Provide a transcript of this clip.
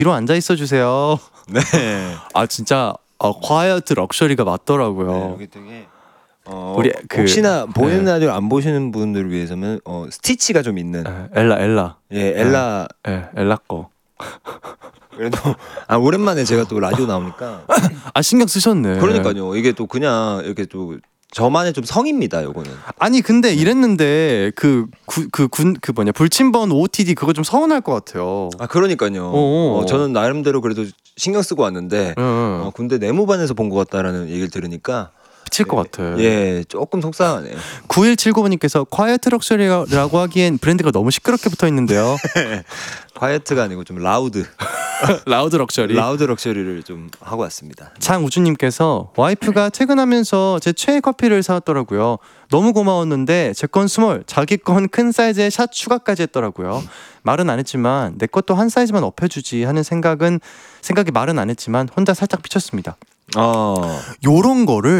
뒤로 앉아 있어 주세요. 네. 아 진짜 quiet 럭셔리가 맞더라고요. 네, 여기 되게 우리 혹시나 보이는 라디오 안 보시는 분들을 위해서는 스티치가 좀 있는 엘라 예 엘라 엘라 거. 그래도 오랜만에 제가 또 라디오 나오니까 신경 쓰셨네. 그러니까요. 이게 또 그냥 이렇게 또 저만의 좀 성입니다. 요거는. 아니 근데 이랬는데 불침번 OOTD 그거 좀 서운할 것 같아요. 그러니까요. 저는 나름대로 그래도 신경 쓰고 왔는데 군대 내무반에서 본 것 같다라는 얘기를 들으니까 미칠 것 같아. 예, 조금 속상하네요. 9179번님께서 quiet 럭셔리라고 하기엔 브랜드가 너무 시끄럽게 붙어 있는데요. 콰이어트가 아니고 좀 라우드 라우드 럭셔리를 좀 하고 왔습니다. 장우주님께서 와이프가 퇴근하면서 제 최애 커피를 사왔더라고요. 너무 고마웠는데 제 건 스몰, 자기 건 큰 사이즈의 샷 추가까지 했더라고요. 말은 안 했지만 내 것도 한 사이즈만 업해주지 하는 생각이 말은 안 했지만 혼자 살짝 미쳤습니다. 요런 거를